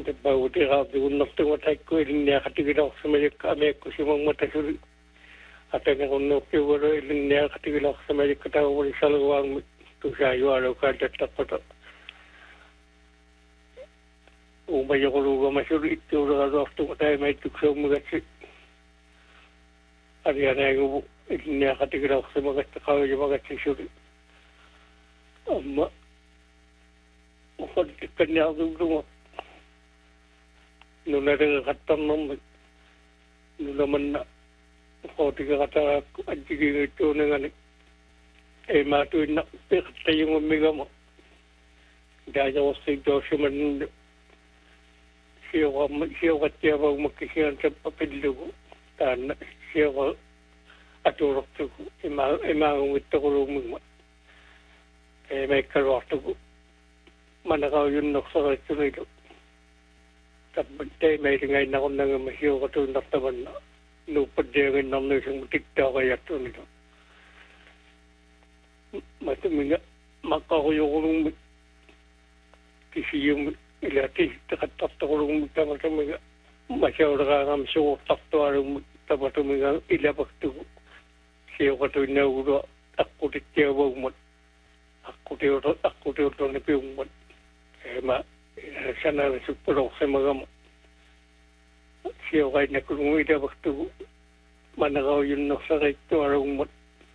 de bauti rabi unnoftu matakku ilinnia katigiloqsamalikka simang matasuri atanga unnoftu wala ilinnia katigiloqsamalikka tawali salwaang tusayualo kadattaqata umayaquluga masuri ittuuragaluartu taimaittuksaumagatsi arianaangubu ilinnia katigiloqsamagatta qawajamagatsi suri amma uqadtikkanniarduulunga nunaraga qattarnermi nunamanna uqotigarataraakku ajjigigittuunangani maatuinna piqattayungammigama daajawassigdoosimannu siyoqattiavaumakkisian sappapillugu taanna siyoqa atuurortugu imaagungittoquluumigma meikkaluartugu manaqaujunnersaritunilu tappatteimailingainnaqunnangama hiuqatuunnertamanna nuuppaddianginnarnuisum tiktaaqayattunilu matuminga maqqaquyuqulungmi kisiyumi ilatiittaqattartaqulungmi tamatamiga masauleqaangam suurtartualummi tamatumiga ilapaktugu siuqatuinnaugulua aqutittiavaumat aqutiutorni piummat ema sanana suppulorsamagama siuqainnakulungu ilapaktugu manaqaujunnersarittualummat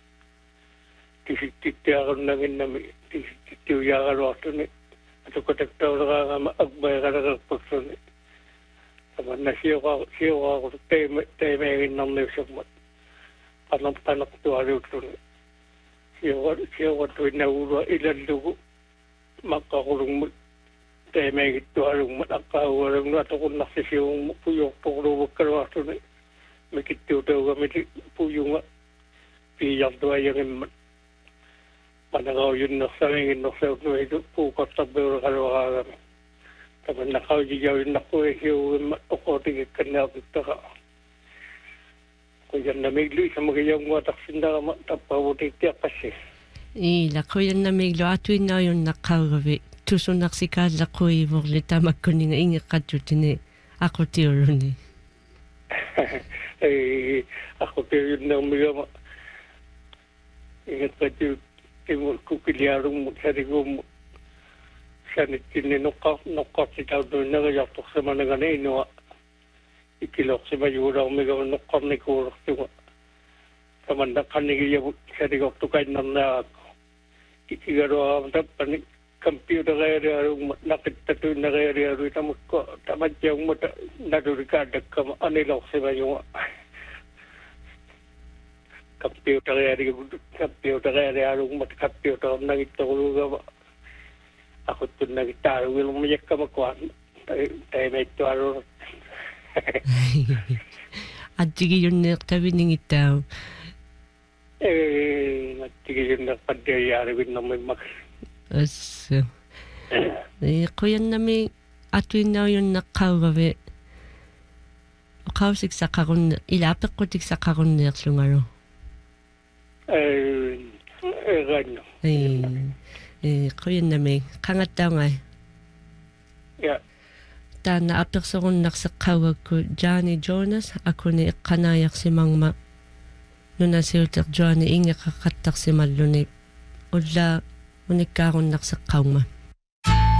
tisittiarunnaginnami tisittiuyaagaluartuni atukataktauleraangama agmaiqalagerpaksuni tamanna siuqaaqut taimeaginnarniussammat qanartualiutluni siuqatuinnaguulua ilallugu maqqaqulungmu taimeagittualungmat aqqaagualungnu atoqunnartisiugummu puyuortoquluuvakkaluartuni mikittuutaugamiti puyunga piijartuajangimmat manaqaujunnersaminginnersautnuitu puuqartarpiulaqaluaqaagami tamanna qaujijauinnarquisiugimmat oqootigikkanniartuttaqa quyannamiglu isamagayaunguatarsinnarama tappavutiittiaqqassi la quyannamiglu atuinnaajunnaqqaagavi tusunarsikaallaquivorli tamakkuninga ingeqqatutini aqutiuluni aqutiujunnermigama ingeqqatu kukiliarummu sarigummu sanittinni noqqartitautuinnagajartorsamanagana inua ikiloqsimajuularmigama noqqarnikuulortuga tamanna qannigiyavut sarigortukainnernaaqakku ikigaluarama tappani computereriarumma naqittatuinneriariarui tamakko tamatjaummata nadurikaadakkama anilorsimajunga computereriarummat computernagittaqulugama aquttunnagittaaruilummiyakkamakuan taimeittualunat attigiyunneertaviningittaagu attigiyunneerpaddiayaarivinnarmimmak assu quyannami atuinnaujunneqqaugavi oqausiksaqarunne ilaapeqqutiksaqarunneerlungalu ganno quyannami qangattaungai ja taana apersorunnarseqqauгакку Johnny Jonas akuni iqqanaajarsimangma nunasiuteq Johnny ingeqaqqattarsimalluni ulla unikkaarunnerseqqaungma